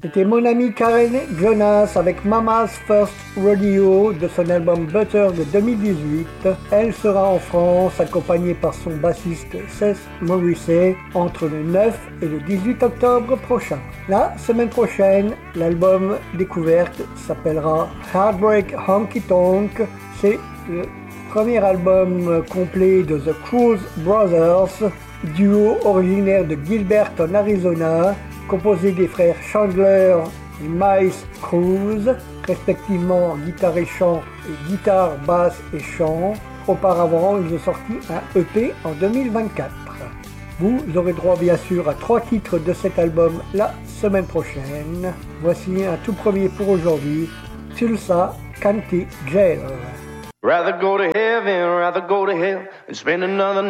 C'était mon amie Karen Jonas avec Mama's First Rodeo de son album Butter de 2018. Elle sera en France accompagnée par son bassiste Seth Morrissey entre le 9 et le 18 octobre prochain. La semaine prochaine, l'album découverte s'appellera Heartbreak Honky Tonk. C'est le premier album complet de The Cruz Brothers, duo originaire de Gilbert en Arizona, composé des frères Chandler et Miles Cruz, respectivement guitare et chant et guitare, basse et chant. Auparavant, ils ont sorti un EP en 2024. Vous aurez droit bien sûr à 3 titres de cet album la semaine prochaine. Voici un tout premier pour aujourd'hui, Tulsa County Jail. Rather go to heaven, rather go to hell and spend another